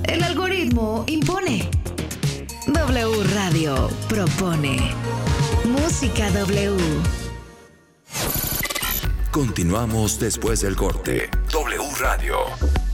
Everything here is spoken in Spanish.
El algoritmo impone. W Radio propone. Música W. Continuamos después del corte. W Radio.